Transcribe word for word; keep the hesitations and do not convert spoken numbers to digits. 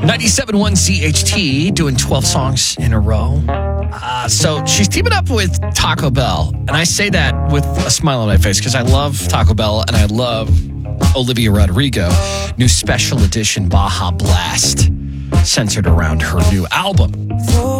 ninety-seven point one C H T doing twelve songs in a row. Uh, so she's teaming up with Taco Bell. And I say that with a smile on my face because I love Taco Bell and I love Olivia Rodrigo. New special edition Baja Blast centered around her new album.